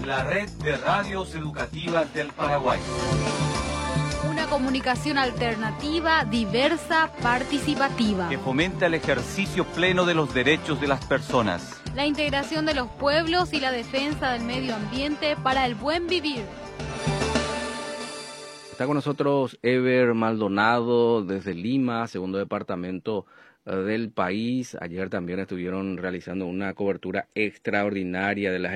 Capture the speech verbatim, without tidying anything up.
La red de radios educativas del Paraguay. Una comunicación alternativa, diversa, participativa. Que fomenta el ejercicio pleno de los derechos de las personas. La integración de los pueblos y la defensa del medio ambiente para el buen vivir. Está con nosotros Ever Maldonado desde Lima, segundo departamento del país. Ayer también estuvieron realizando una cobertura extraordinaria de las